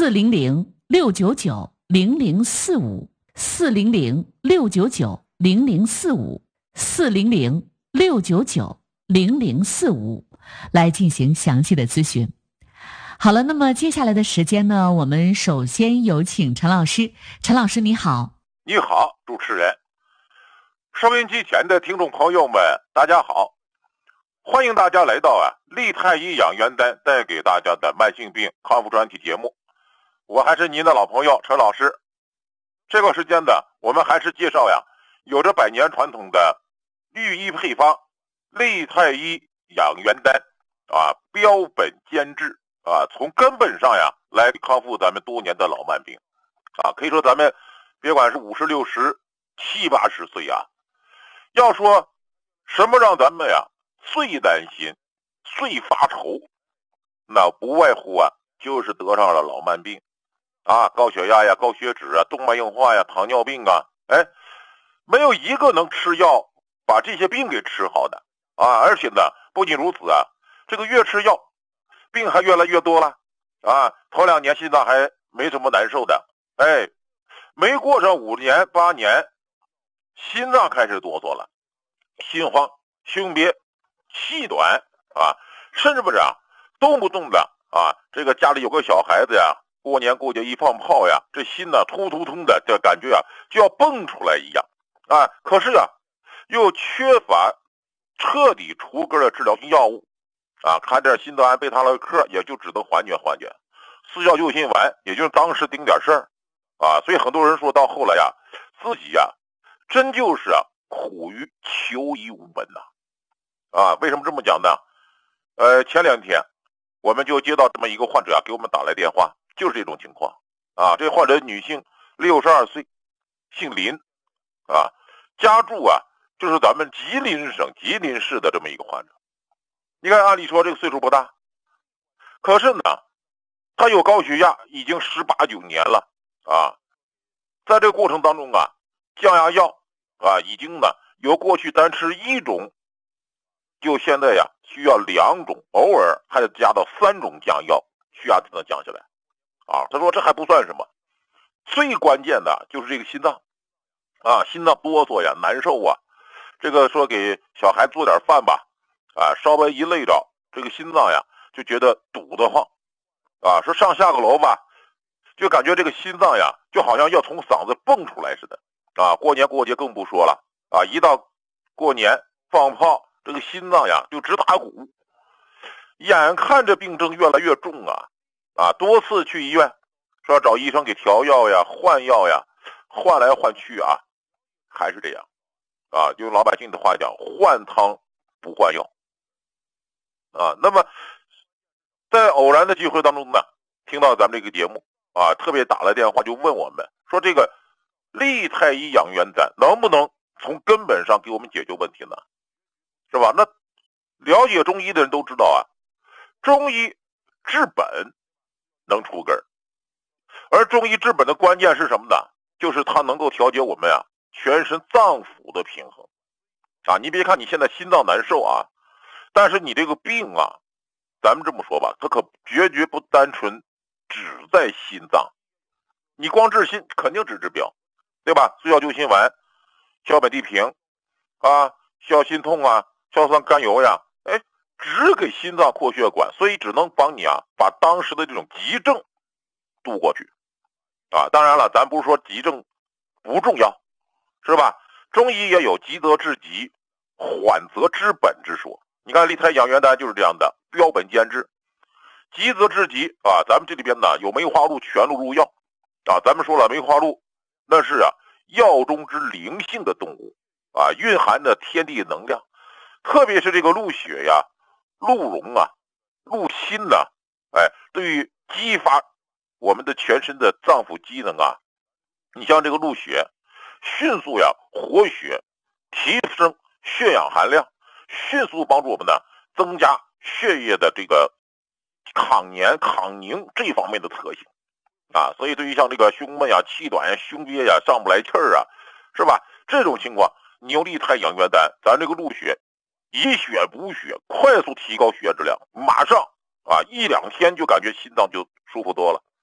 400-699-0045，400-699-0045来进行详细的咨询。好了，那么接下来的时间呢，我们首先有请陈老师。陈老师你好。 你好，主持人。收音机前的听众朋友们，大家好，欢迎大家来到利泰医养元丹带给大家的慢性病康复专题节目。我还是您的老朋友陈老师。这个时间呢，我们还是介绍有着100年传统的御医配方利泰医养元丹标本兼治从根本上来康复咱们多年的老慢病可以说咱们别管是50、60、70、80岁要说什么让咱们最担心、最发愁，那不外乎就是得上了老慢病高血压高血脂动脉硬化糖尿病没有一个能吃药把这些病给治好的而且呢，不仅如此这个越吃药病还越来越多了头2年心脏还没什么难受的没过上5年8年，心脏开始哆嗦了，心慌、胸憋、气短甚至不是动不动的这个家里有个小孩子过年过节一放炮这心呢突突突的，这感觉就要蹦出来一样可是又缺乏彻底除根的治疗性药物看点心脏安贝塔乐克也就只能缓解缓解，四效救心丸也就是当时顶点事儿所以很多人说到后来自己真就是苦于求医无门为什么这么讲呢？前2天我们就接到这么一个患者给我们打来电话，就是这种情况这患者女性62岁，姓林家住就是咱们吉林省吉林市的这么一个患者。你看按理说这个岁数不大，可是呢他有高血压已经18、19年了在这个过程当中降压药已经呢由过去单吃1种，就现在需要2种，偶尔还得加到3种降药，血压才能降下来他说这还不算什么，最关键的就是这个心脏心脏哆嗦难受这个说给小孩做点饭吧稍微一累着，这个心脏就觉得堵得慌说上下个楼吧，就感觉这个心脏就好像要从嗓子蹦出来似的过年过节更不说了一到过年放炮，这个心脏就直打鼓。眼看着病症越来越重多次去医院说找医生给调药换药换来换去还是这样用老百姓的话讲，换汤不换药那么在偶然的机会当中呢，听到咱们这个节目特别打了电话就问我们说，这个利泰医养元丹能不能从根本上给我们解决问题呢？是吧？那了解中医的人都知道中医治本能除根，而中医治本的关键是什么呢？就是它能够调节我们全身脏腑的平衡你别看你现在心脏难受但是你这个病咱们这么说吧，它可绝不单纯只在心脏，你光治心肯定只治标，对吧？四效救心丸、消本地平消心痛消酸甘油只给心脏扩血管，所以只能帮你把当时的这种急症度过去当然了，咱不是说急症不重要，是吧？中医也有急则治急，缓则治本之说。你看利泰养元丹就是这样的，标本兼治，急则治急咱们这里边呢有梅花鹿全鹿入药咱们说了，梅花鹿那是药中之灵性的动物蕴含着天地能量，特别是这个鹿血鹿茸鹿心对于激发我们的全身的脏腑机能你像这个鹿血迅速活血，提升血氧含量，迅速帮助我们呢增加血液的这个抗粘抗凝这方面的特性所以对于像这个胸闷气短胸憋上不来气儿是吧？这种情况你用利泰养元丹，咱这个鹿血以血补血，快速提高血液质量，马上1、2天就感觉心脏就舒服多了